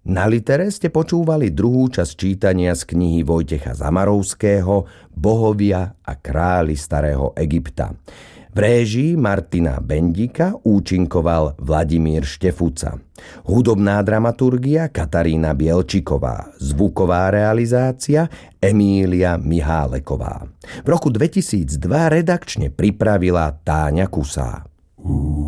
Na Litere ste počúvali druhú časť čítania z knihy Vojtecha Zamarovského Bohovia a králi starého Egypta. V réžii Martina Bendika účinkoval Vladimír Štefuca. Hudobná dramaturgia Katarína Bielčiková. Zvuková realizácia Emília Miháleková. V roku 2002 redakčne pripravila Táňa Kusá.